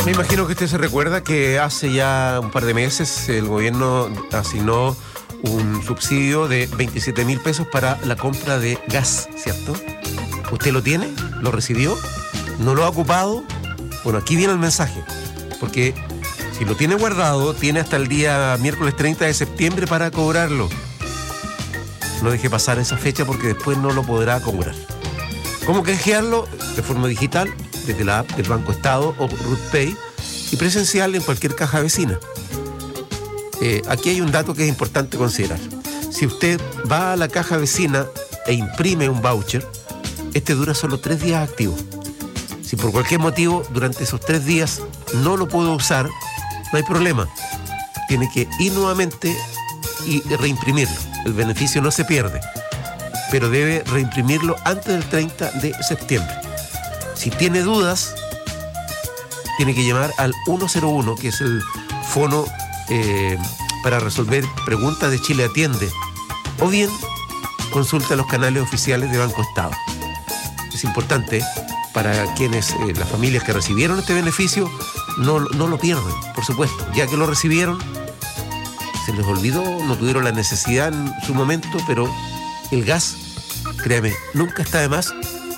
Me imagino que usted se recuerda que hace ya un par de meses el gobierno asignó un subsidio de 27.000 pesos para la compra de gas, ¿cierto? ¿Usted lo tiene? ¿Lo recibió? ¿No lo ha ocupado? Bueno, aquí viene el mensaje, porque si lo tiene guardado, tiene hasta el día miércoles 30 de septiembre para cobrarlo. No deje pasar esa fecha porque después no lo podrá cobrar. ¿Cómo canjearlo? De forma digital, desde la app del Banco Estado o RUTPay, y presencial en cualquier caja vecina. Aquí hay un dato que es importante considerar. Si usted va a la caja vecina e imprime un voucher, este dura solo 3 días activo. Si por cualquier motivo durante esos 3 días no lo puedo usar, no hay problema. Tiene que ir nuevamente y reimprimirlo. El beneficio no se pierde, pero debe reimprimirlo antes del 30 de septiembre. Si tiene dudas, tiene que llamar al 101, que es el fono para resolver preguntas de Chile Atiende, o bien consulta los canales oficiales de Banco Estado. Es importante para quienes, las familias que recibieron este beneficio, no lo pierden, por supuesto, ya que lo recibieron, se les olvidó, no tuvieron la necesidad en su momento, pero el gas, créame, nunca está de más